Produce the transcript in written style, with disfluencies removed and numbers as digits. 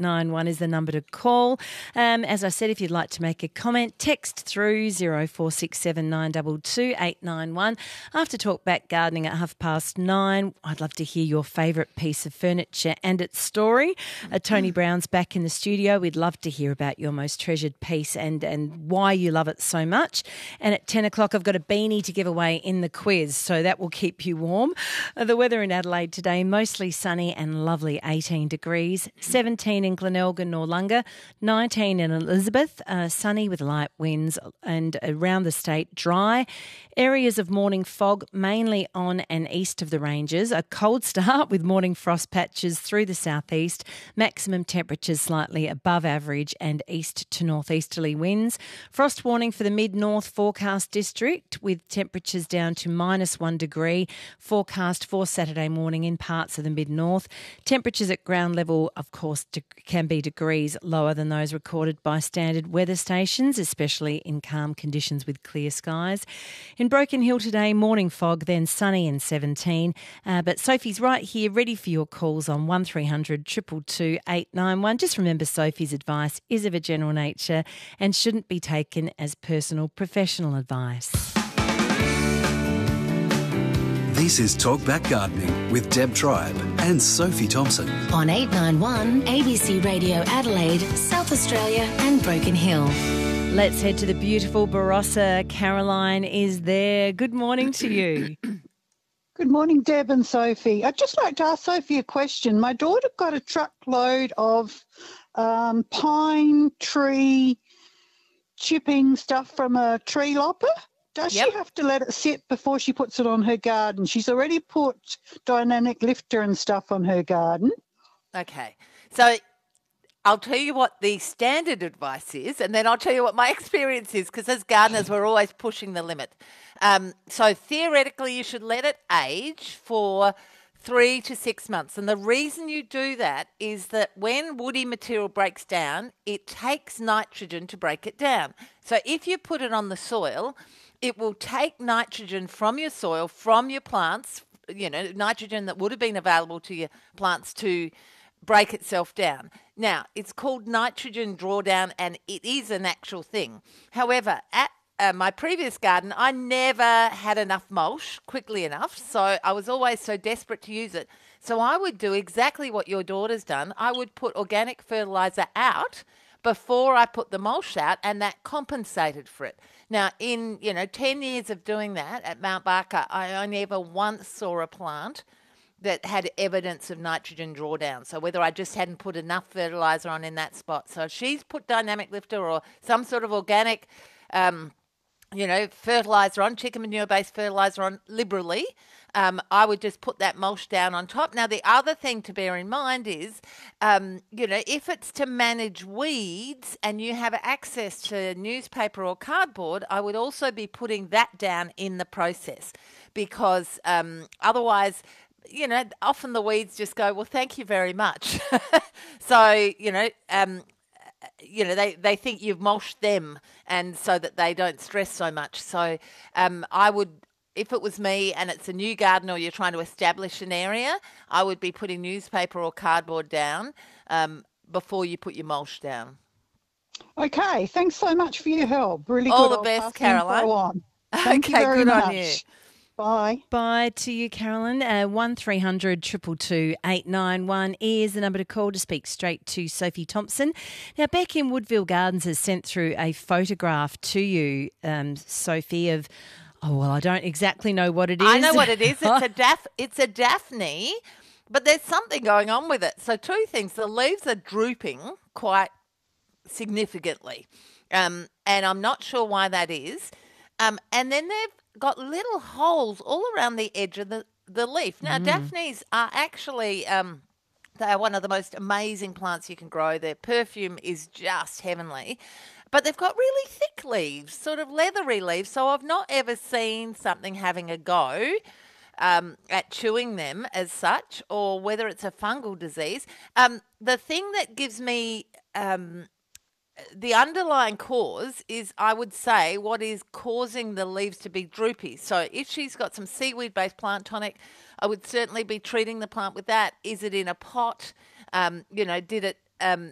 891 is the number to call. As I said, if you'd like to make a comment, text through 0467 922 891. After Talkback Gardening at 9:30, I'd love to hear your favourite piece of furniture and its story. Tony Brown's back in the studio. We'd love to hear about your most treasured piece and why you love it so much. And at 10 o'clock, I've got a beanie to give away in the quiz, so that will keep you warm. The weather in Adelaide today, mostly sunny and lovely, 18 degrees, 17 in Glenelg, Noarlunga, 19 in Elizabeth, sunny with light winds, and around the state dry. Areas of morning fog, mainly on and east of the ranges. A cold start with morning frost patches through the southeast. Maximum temperatures slightly above average and east to northeasterly winds. Frost warning for the mid-north forecast district with temperatures down to -1 degree. Forecast for Saturday morning in parts of the mid-north. Temperatures at ground level, of course, can be degrees lower than those recorded by standard weather stations, especially in calm conditions with clear skies. In Broken Hill today, morning fog, then sunny and 17. But Sophie's right here, ready for your calls on 1300 222 891. Just remember, Sophie's advice is of a general nature and shouldn't be taken as personal professional advice. This is Talkback Gardening with Deb Tribe and Sophie Thompson. On 891 ABC Radio Adelaide, South Australia and Broken Hill. Let's head to the beautiful Barossa. Caroline is there. Good morning to you. Good morning, Deb and Sophie. I'd just like to ask Sophie a question. My daughter got a truckload of pine tree chipping stuff from a tree lopper. Does she have to let it sit before she puts it on her garden? She's already put dynamic lifter and stuff on her garden. Okay. So I'll tell you what the standard advice is, and then I'll tell you what my experience is, because as gardeners, we're always pushing the limit. So theoretically, you should let it age for 3 to 6 months. And the reason you do that is that when woody material breaks down, it takes nitrogen to break it down. So if you put it on the soil, it will take nitrogen from your soil, from your plants, nitrogen that would have been available to your plants to break itself down. Now, it's called nitrogen drawdown, and it is an actual thing. However, at my previous garden, I never had enough mulch quickly enough, so I was always so desperate to use it. So I would do exactly what your daughter's done. I would put organic fertiliser out before I put the mulch out, and that compensated for it. Now, in 10 years of doing that at Mount Barker, I only ever once saw a plant that had evidence of nitrogen drawdown. So whether I just hadn't put enough fertiliser on in that spot. So if she's put dynamic lifter or some sort of organic fertiliser on, chicken manure-based fertiliser on liberally, I would just put that mulch down on top. Now, the other thing to bear in mind is, if it's to manage weeds and you have access to newspaper or cardboard, I would also be putting that down in the process, because otherwise, often the weeds just go, well, thank you very much. So, they think you've mulched them, and so that they don't stress so much. So I would, if it was me and it's a new garden or you're trying to establish an area, I would be putting newspaper or cardboard down before you put your mulch down. Okay, thanks so much for your help. Really All good. the best, Caroline. Thank you very good much. on you. Bye. Bye to you, Carolyn. 1300 222 891 is the number to call to speak straight to Sophie Thompson. Now, Beck in Woodville Gardens has sent through a photograph to you, Sophie, of, I don't exactly know what it is. I know what it is. It's a Daphne, but there's something going on with it. So two things. The leaves are drooping quite significantly, and I'm not sure why that is. And then they've got little holes all around the edge of the leaf. Now, Daphnes are actually they are one of the most amazing plants you can grow. Their perfume is just heavenly. But they've got really thick leaves, sort of leathery leaves, so I've not ever seen something having a go at chewing them as such, or whether it's a fungal disease. The thing that gives me the underlying cause is, I would say, what is causing the leaves to be droopy. So if she's got some seaweed-based plant tonic, I would certainly be treating the plant with that. Is it in a pot? Did it